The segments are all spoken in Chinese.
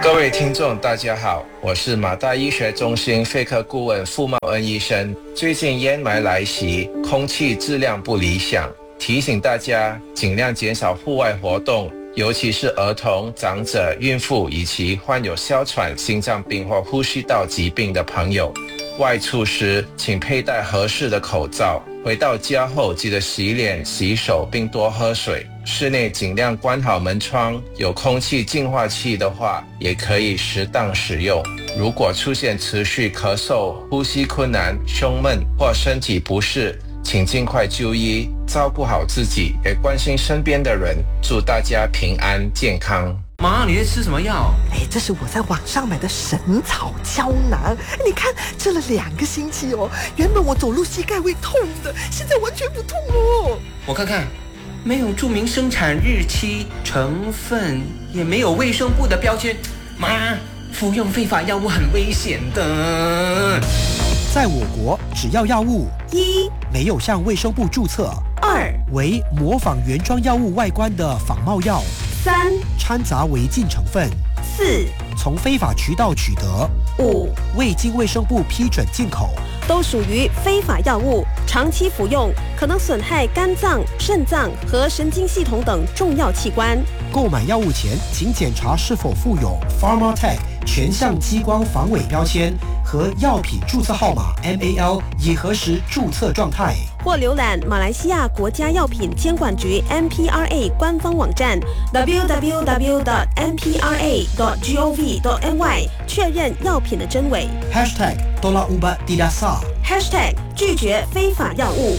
各位听众大家好，我是马大医学中心肺科顾问傅茂恩医生。最近烟霾来袭，空气质量不理想，提醒大家尽量减少户外活动，尤其是儿童、长者、孕妇以及患有哮喘、心脏病或呼吸道疾病的朋友。外出时请佩戴合适的口罩，回到家后记得洗脸、洗手并多喝水。室内尽量关好门窗，有空气净化器的话也可以适当使用。如果出现持续咳嗽、呼吸困难、胸闷或身体不适，请尽快就医，照顾好自己，也关心身边的人。祝大家平安健康。 妈，你在吃什么药？ 这是我在网上买的神草胶囊，你看吃了2个星期哦，原本我走路膝盖会痛的，现在完全不痛哦。 我看看，没有注明生产日期、成分，也没有卫生部的标签。妈，服用非法药物很危险的。 在我国，只要药物 1 没有向卫生部注册 ，2 为模仿原装药物外观的仿冒药 3 掺杂违禁成分 4 从非法渠道取得 5 未经卫生部批准进口， 都属于非法药物，长期服用可能损害肝脏、肾脏和神经系统等重要器官。 购买药物前，请检查是否附有 Pharmatech 全项激光防伪标签和药品注册号码 MAL， 以核实注册状态。 或浏览马来西亚国家药品监管局 MPRA 官方网站 www.mprago.gov.my 确认药品的真伪。 #Tolak Ubat Tidak Sah # 拒绝非法药物。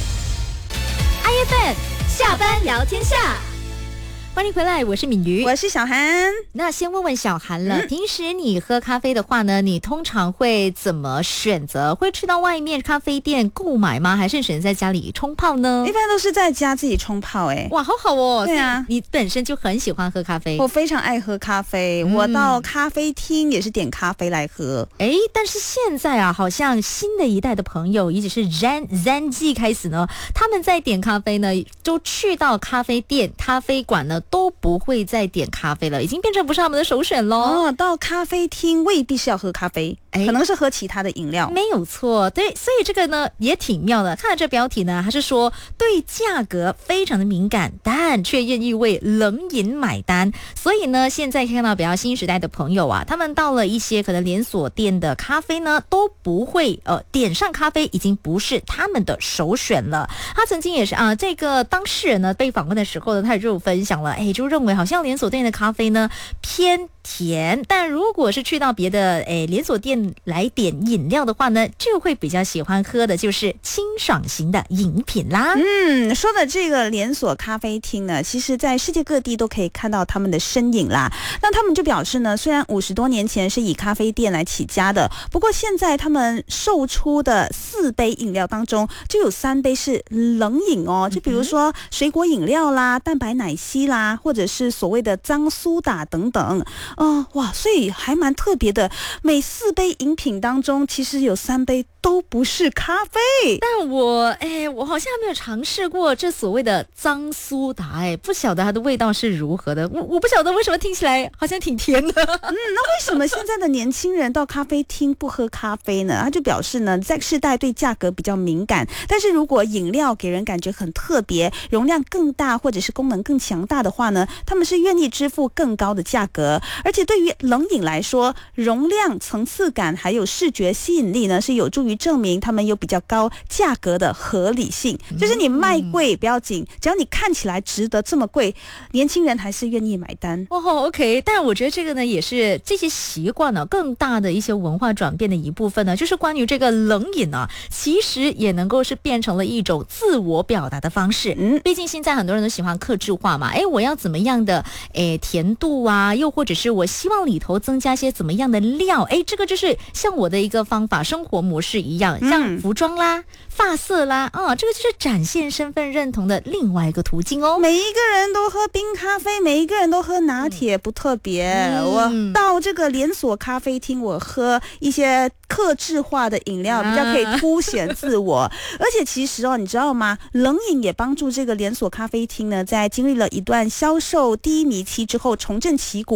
IFM 下班聊天下，欢迎回来，我是敏瑜， 我是小涵。 那先问问小涵了，平时你喝咖啡的话呢，你通常会怎么选择？会去到外面咖啡店购买吗？还是选择在家里冲泡呢？ 一般都是在家自己冲泡。 哇，好好哦。 对啊， 你本身就很喜欢喝咖啡。 我非常爱喝咖啡，我到咖啡厅也是点咖啡来喝。 但是现在啊，好像新的一代的朋友，也就是 Gen Z 开始呢，他们在点咖啡呢，都去到咖啡店、咖啡馆呢，都不会再点咖啡了，已经变成不是他们的首选咯。 到咖啡厅未必是要喝咖啡，可能是喝其他的饮料。 没有错，对，所以这个呢也挺妙的。看了这标题呢，他是说对价格非常的敏感，但却愿意为冷饮买单。所以呢，现在看到比较新时代的朋友啊，他们到了一些可能连锁店的咖啡呢，都不会点上咖啡，已经不是他们的首选了。他曾经也是这个当事人呢被访问的时候呢，他也就分享了，就认为好像连锁店的咖啡呢偏甜，但如果是去到别的连锁店来点饮料的话呢，就会比较喜欢喝的就是清爽型的饮品啦。 说的这个连锁咖啡厅呢，其实在世界各地都可以看到他们的身影啦。那他们就表示呢，虽然50多年前是以咖啡店来起家的，不过现在他们售出的4杯饮料当中，就有3杯是冷饮哦，就比如说水果饮料啦、蛋白奶昔啦，或者是所谓的脏苏打等等。哇，所以还蛮特别的。每4杯饮品当中，其实有3杯都不是咖啡。 但我好像没有尝试过这所谓的脏苏打，不晓得它的味道是如何的。我不晓得为什么听起来好像挺甜的。 那为什么现在的年轻人到咖啡厅不喝咖啡呢？他就表示呢，在世代对价格比较敏感，但是如果饮料给人感觉很特别，容量更大或者是功能更强大的话呢，他们是愿意支付更高的价格。而且对于冷饮来说，容量、层次感还有视觉吸引力呢，是有助于证明他们有比较高价格的合理性。就是你卖贵不要紧，只要你看起来值得这么贵，年轻人还是愿意买单。 OK， 但我觉得这个呢，也是这些习惯呢更大的一些文化转变的一部分呢，就是关于这个冷饮啊，其实也能够是变成了一种自我表达的方式。毕竟现在很多人都喜欢客制化嘛，我要怎么样的甜度啊，又或者是我希望里头增加些怎么样的料，这个就是像我的一个方法，生活模式一样，像服装啦、发色啦，这个就是展现身份认同的另外一个途径哦。 每一个人都喝冰咖啡，每一个人都喝拿铁，不特别。我到这个连锁咖啡厅，我喝一些客制化的饮料，比较可以凸显自我。而且其实你知道吗？冷饮也帮助这个连锁咖啡厅呢，在经历了一段销售低迷期之后重振旗鼓哦。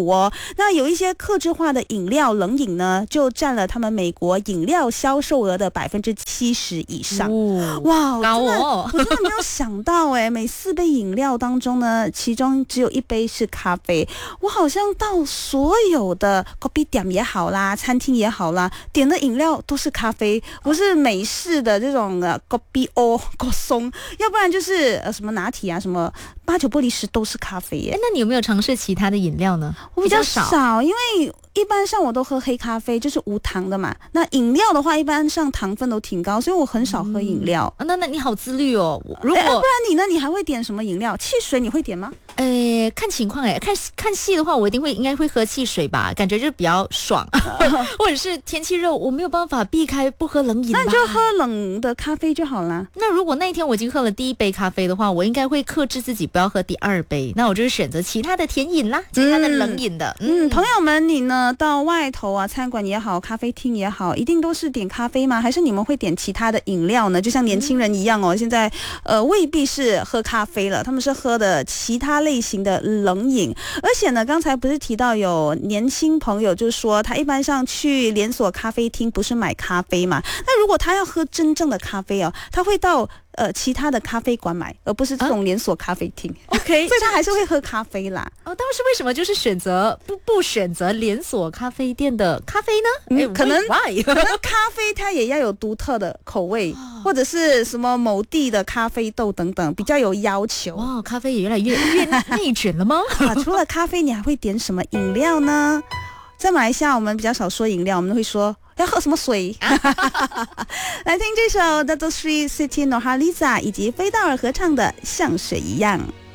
那有一些客制化的饮料冷饮呢，就占了他们美国饮料销售额的70%以上。哇， 高哦！ 我真的没有想到每4杯饮料当中呢，其中只有1杯是咖啡。我好像到所有的 coffee 店也好啦，餐厅也好啦，点的饮料都是咖啡，不是美式的这种coffee or 松，要不然就是什么拿铁啊，什么8九不离10都是咖啡耶。 那你有没有尝试其他的饮料呢？ 我比较少，因为一般上我都喝黑咖啡，就是无糖的嘛。那饮料的话，一般上糖分都挺高，所以我很少喝饮料。 那你好自律哦。如果不然你呢？你还会点什么饮料？汽水你会点吗？ 看情况看戏的话，我应该会喝汽水吧，感觉就比较爽。或者是天气热，我没有办法避开不喝冷饮吧。 那你就喝冷的咖啡就好啦。 那如果那一天我已经喝了第1杯咖啡的话，我应该会克制自己不要喝第2杯，那我就是选择其他的甜饮啦，其他的冷饮的。 朋友们，你呢？到外头啊，餐馆也好，咖啡厅也好，一定都是点咖啡吗？还是你们会点其他的饮料呢？就像年轻人一样哦，现在未必是喝咖啡了，他们是喝的其他类型的冷饮。而且呢，刚才不是提到有年轻朋友就说他一般上去连锁咖啡厅不是买咖啡嘛？那如果他要喝真正的咖啡哦，他会到其他的咖啡馆买，而不是这种连锁咖啡厅。 OK， 所以他还是会喝咖啡啦。 但是为什么就是选择不选择连锁咖啡店的咖啡呢？ 可能咖啡它也要有独特的口味，或者是什么某地的咖啡豆等等，比较有要求。 哇，咖啡也越来越内卷了吗？ 除了咖啡，你还会点什么饮料呢？在马来西亚，我们比较少说饮料，我们会说要喝什么水。来听这首 Dato Sri Siti Nurhaliza 以及菲道尔合唱的《像水一样》。